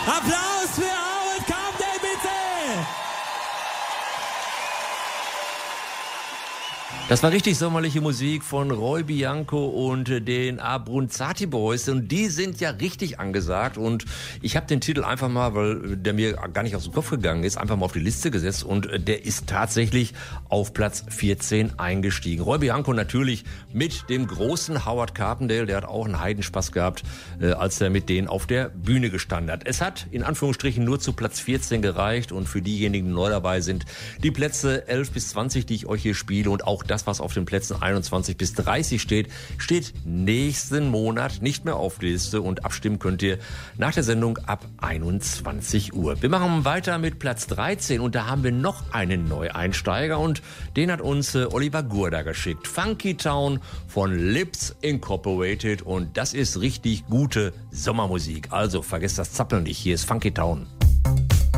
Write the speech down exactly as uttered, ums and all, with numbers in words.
Applaus für Howard Carpendale, bitte! Das war richtig sommerliche Musik von Roy Bianco und den Abruzzati Boys und die sind ja richtig angesagt und ich habe den Titel einfach mal, weil der mir gar nicht aus dem Kopf gegangen ist, einfach mal auf die Liste gesetzt und der ist tatsächlich auf Platz vierzehn eingestiegen. Roy Bianco natürlich mit dem großen Howard Carpendale, der hat auch einen Heidenspaß gehabt, äh, als er mit denen auf der Bühne gestanden hat. Es hat in Anführungsstrichen nur zu Platz vierzehn gereicht und für diejenigen, die neu dabei sind, die Plätze elf bis zwanzig, die ich euch hier spiele und auch das, was auf den Plätzen einundzwanzig bis dreißig steht, steht nächsten Monat nicht mehr auf der Liste und abstimmen könnt ihr nach der Sendung ab einundzwanzig Uhr. Wir machen weiter mit Platz dreizehn und da haben wir noch einen Neueinsteiger und den hat uns äh, Oliver Gurda geschickt. Funky Town von Lips Incorporated und das ist richtig gute Sommermusik. Also vergesst das Zappeln nicht. Hier ist Funky Town.